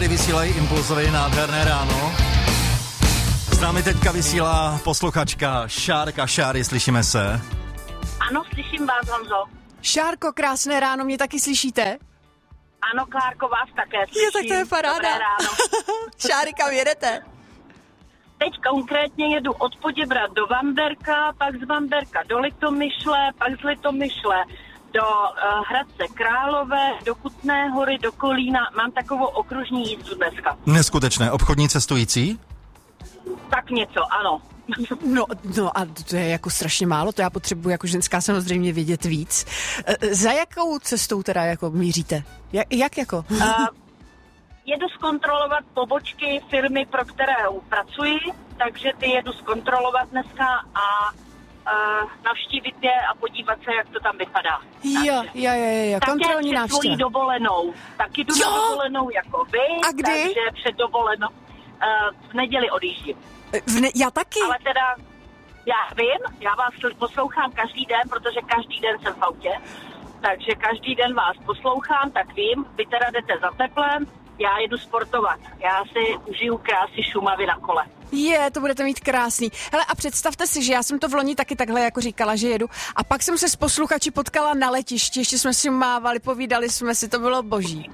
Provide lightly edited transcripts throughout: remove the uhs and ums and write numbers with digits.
tady vysílají Impulzový nádherné ráno. S námi teďka vysílá posluchačka Šárka. Šáry, slyšíme se? Ano, slyším vás, Honzo. Šárko, krásné ráno, mě taky slyšíte? Ano, Klárko, vás také slyším. Tak to je paráda. Dobré ráno. Šáry, kam jedete? Teď konkrétně jedu od Poděbrad do Vamberka, pak z Vamberka do Litomyšle, pak z Litomyšle do Hradce Králové, do Kutné Hory, do Kolína. Mám takovou okružní jízdu dneska. Neskutečné. Obchodní cestující? Tak něco, ano. No a to je jako strašně málo, to já potřebuji jako ženská samozřejmě vědět víc. Za jakou cestou teda jako míříte? Jak jako? Jedu zkontrolovat pobočky firmy, pro kterou pracuji, takže ty jedu zkontrolovat dneska a navštívit je a podívat se, jak to tam vypadá. Jo, kontrolní návštěva. Také dovolenou. Taky jdu na dovolenou jako vy, a kdy? Takže před dovolenou v neděli odjíždím. Já taky. Ale teda, já vím, já vás poslouchám každý den, protože každý den jsem v autě, takže každý den vás poslouchám, tak vím, vy teda jdete za teplem, já jedu sportovat. Já si užiju krásy Šumavy na kole. To budete mít krásný. Hele, a představte si, že já jsem to v loni taky takhle jako říkala, že jedu. A pak jsem se s posluchači potkala na letišti, ještě jsme si mávali, povídali jsme si, to bylo boží.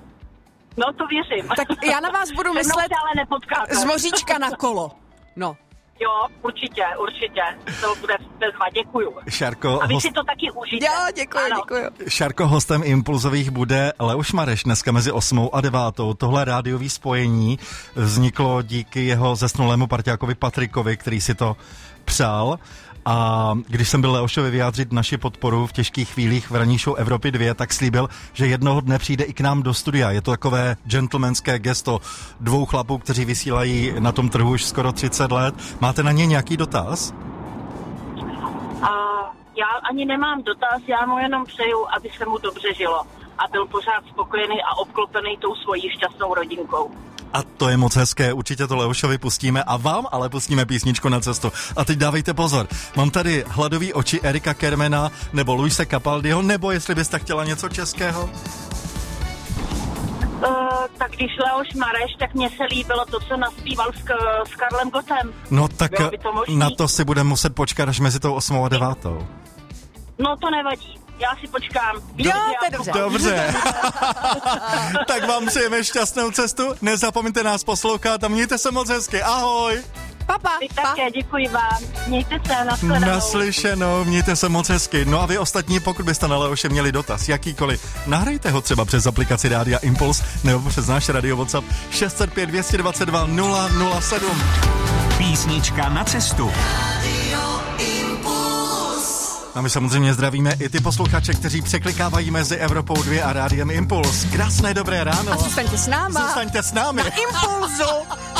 No to věřím. Tak já na vás budu myslet z Moříčka na kolo. No. Jo, určitě. To bude bezva, děkuju. Šárko, a vy si to taky užijte. Jo, děkuju. Šárko, hostem Impulzových bude Leoš Mareš dneska mezi 8 a 9. Tohle rádiový spojení vzniklo díky jeho zesnulému parťákovi Patrikovi, který si to přál. A když jsem byl Leošovi vyjádřit naši podporu v těžkých chvílích v ranní show Evropy 2, tak slíbil, že jednoho dne přijde i k nám do studia. Je to takové gentlemanské gesto dvou chlapů, kteří vysílají na tom trhu už skoro 30 let. Máte na ně nějaký dotaz? Já ani nemám dotaz, já mu jenom přeju, aby se mu dobře žilo a byl pořád spokojený a obklopený tou svojí šťastnou rodinkou. A to je moc hezké, určitě to Leošovi pustíme a vám ale pustíme písničku na cestu. A teď dávejte pozor, mám tady Hladový oči Erika Kermena nebo Luise Capaldiho, nebo jestli byste chtěla něco českého? Tak když Leoš Mareš, tak mně se líbilo to, co naspíval s Karlem Gottem. No tak na to si budeme muset počkat až mezi tou 8 a 9. No to nevadí. Já si počkám. Jo, to je dobře. Dobře. Tak vám přejeme šťastnou cestu. Nezapomeňte nás poslouchat a mějte se moc hezky. Ahoj. Papa. Vy také, děkuji vám. Mějte se, nashledanou. Naslyšenou, mějte se moc hezky. No a vy ostatní, pokud byste na Leoše měli dotaz, jakýkoliv, nahrajte ho třeba přes aplikaci Rádia Impuls nebo přes náš radio WhatsApp 605 222 007. Písnička na cestu. A my samozřejmě zdravíme i ty posluchače, kteří překlikávají mezi Evropou 2 a Rádiem Impuls. Krásné dobré ráno. A zůstaňte s náma. Zůstaňte s námi. Na Impulzu.